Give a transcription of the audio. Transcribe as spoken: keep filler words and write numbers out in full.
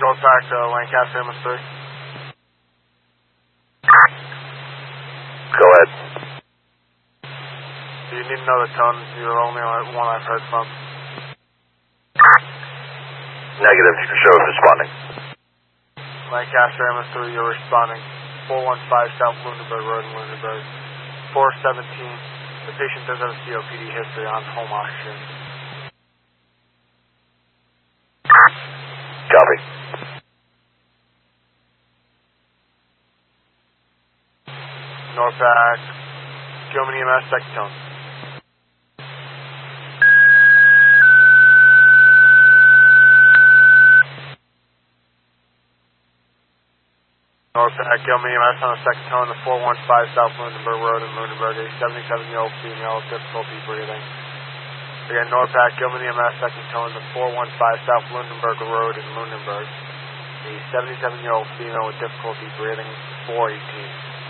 North back to Lancaster, M S three. Go ahead. Do you need to know the tone? You're the only one I've heard from. Negative. Show is responding. Lancaster, M S three, you're responding. four one five South Lunenburg Road in Lunenburg. four seventeen. The patient does have a C O P D history on home oxygen. Copy. Northback, Gilman E M S, second tone. Northback, Gilman E M S on the second tone, the four one five South Lunenburg Road in Lunenburg, a seventy-seven-year-old female with difficulty breathing. Again, Northback, Gilman E M S, second tone, the four one five South Lunenburg Road in Lunenburg, a seventy-seven-year-old female with difficulty breathing, four eighteen.